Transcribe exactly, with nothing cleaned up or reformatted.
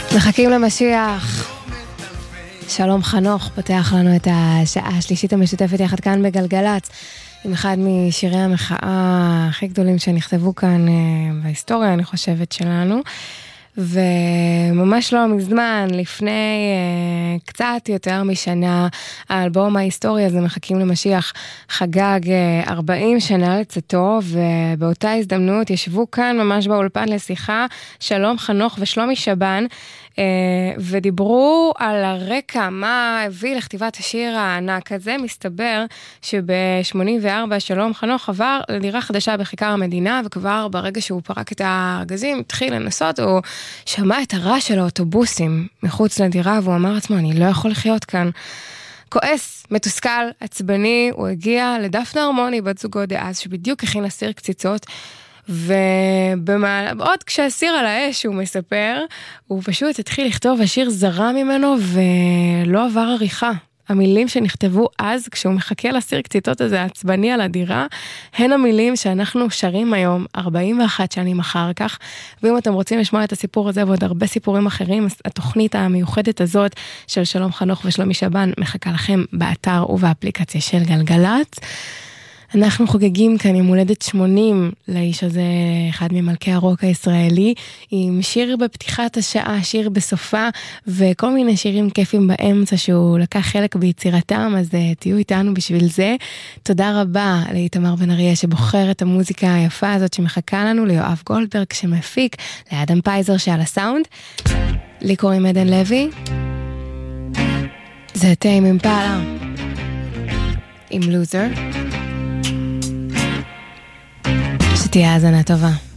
מחכים למשיח. שלום חנוך פותח לנו את השעה השלישית המשותפת יחד כאן בגלגלץ, עם אחד משירי המחאה הכי גדולים שנכתבו כאן בהיסטוריה, אני חושבת, שלנו. וממש לא מזמן, לפני uh, קצת יותר משנה, האלבום ההיסטורי הזה, מחכים למשיח, חגג uh, ארבעים שנה לצאתו, ובאותה הזדמנות ישבו כאן ממש באולפן לשיחה, שלום חנוך ושלומי שבן, uh, ודיברו על הרקע, מה הביא לכתיבת השיר הענק הזה. מסתבר שב-שמונים וארבע שלום חנוך עבר לדירה חדשה בכיכר המדינה, וכבר ברגע שהוא פרק את הארגזים, התחיל לנסות, הוא שמע את הרעש של האוטובוסים מחוץ לדירה, והוא אמר עצמו, אני לא יכול לחיות כאן. כועס, מתוסכל, עצבני, הוא הגיע לדפנה הרמוני, בת זוגו דאז, שבדיוק הכינה סיר קציצות, ובעוד כשהסיר על האש הוא מספר, הוא פשוט התחיל לכתוב, השיר זרה ממנו ולא עבר עריכה. המילים שנכתבו אז, כשהוא מחכה לסיר קציצות הזה עצבני על הדירה, הן המילים שאנחנו שרים היום, ארבעים ואחת שנים אחר כך, ואם אתם רוצים לשמוע את הסיפור הזה ועוד הרבה סיפורים אחרים, התוכנית המיוחדת הזאת של שלום חנוך ושלומי שבן מחכה לכם באתר ובאפליקציה של גלגלץ. אנחנו חוגגים כאן עם הולדת שמונים לאיש הזה, אחד ממלכי הרוק הישראלי, עם שיר בפתיחת השעה, שיר בסופה, וכל מיני שירים כיפים באמצע שהוא לקח חלק ביצירתם, אז תהיו איתנו בשביל זה. תודה רבה לאיתמר בן אריה שבוחר את המוזיקה היפה הזאת שמחכה לנו, ליואב גולדברג שמפיק, לאדם פייזר שעל הסאונד. לי קוראים עדן לוי. זה טיים אימפלה עם לוזר. שתהיה האזנה טובה.